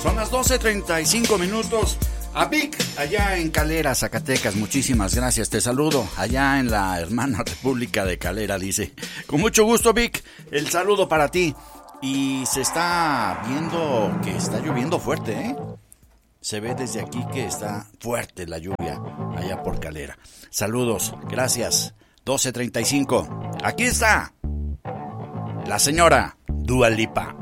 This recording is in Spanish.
Son las 12:35. A Vic, allá en Calera, Zacatecas, muchísimas gracias. Te saludo allá en la hermana República de Calera, dice. Con mucho gusto, Vic, el saludo para ti. Y se está viendo que está lloviendo fuerte, ¿eh? Se ve desde aquí que está fuerte la lluvia allá por Calera. Saludos, gracias. 12:35. Aquí está la señora Dua Lipa.